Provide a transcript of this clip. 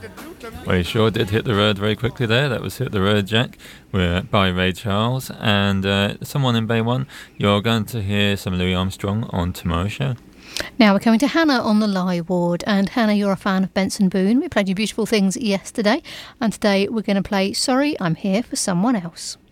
Well, he sure did hit the road very quickly there. That was Hit the Road Jack by Ray Charles. And someone in Bay 1, you're going to hear some Louis Armstrong on tomorrow's show. Now we're coming to Hannah on the Lie Ward. And Hannah, you're a fan of Benson Boone. We played you Beautiful Things yesterday. And today we're going to play Sorry, I'm Here for Someone Else.